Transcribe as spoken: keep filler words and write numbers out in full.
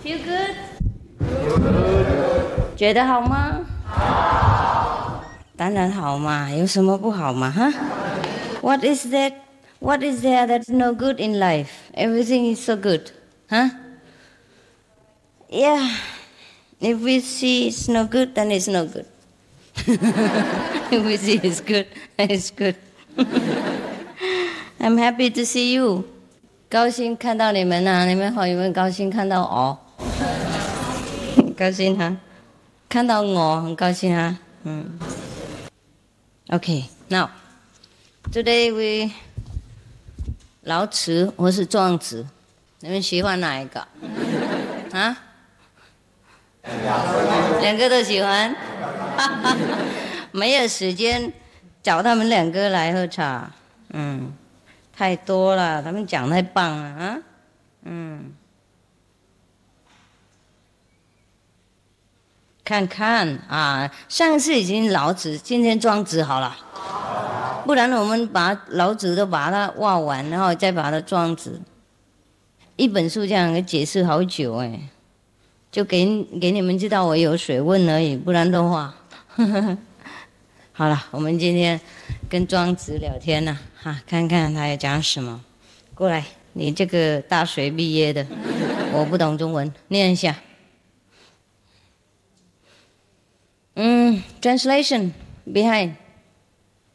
Feel good? 觉得好吗？好。当然好嘛，有什么不好嘛？哈 ？What is that? What is there that's no good in life? Everything is so good, huh? Yeah. If we see it's no good, then it's no good. If we see it's good, then it's good. I'm happy to see you. 高兴看到你们啊！你们好，有没有高兴看到我？高兴哈，看到我很高兴啊。嗯。Okay, now today we 老子或是庄子，你们喜欢哪一个？啊？两个都喜欢。没有时间找他们两个来喝茶。嗯。太多了，他们讲太棒了啊！嗯，看看啊，上次已经老子，今天庄子好了，不然我们把老子都把它挖完，然后再把它庄子，一本书这样解释好久哎，就给给你们知道我有水问而已，不然的话，呵呵好了，我们今天跟庄子聊天呢、啊，哈，看看他要讲什么。过来，你这个大学毕业的，我不懂中文，念一下。嗯 ，translation behind。